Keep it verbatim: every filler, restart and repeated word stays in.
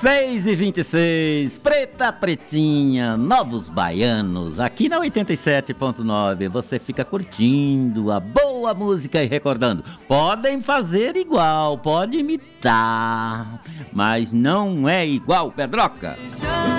seis e vinte e seis, Preta Pretinha, Novos Baianos, aqui na oitenta e sete ponto nove. Você fica curtindo a boa música e recordando. Podem fazer igual, pode imitar, mas não é igual, Pedroca.